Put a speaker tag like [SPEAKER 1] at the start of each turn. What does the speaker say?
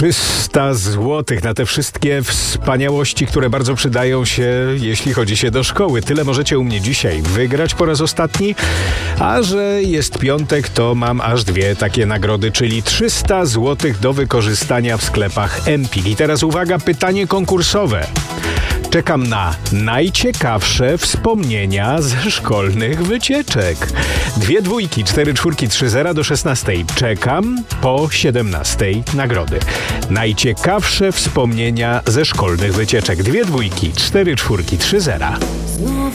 [SPEAKER 1] 300 złotych na te wszystkie wspaniałości, które bardzo przydają się, jeśli chodzi się do szkoły. Tyle możecie u mnie dzisiaj wygrać po raz ostatni. A że jest piątek, to mam aż dwie takie nagrody, czyli 300 złotych do wykorzystania w sklepach Empik. I teraz uwaga, pytanie konkursowe. Czekam na najciekawsze wspomnienia ze szkolnych wycieczek. 2 dwójki, 4 czwórki, 3 zera do 16. Czekam po 17 nagrody. Najciekawsze wspomnienia ze szkolnych wycieczek. 2 dwójki, 4 czwórki, 3 zera.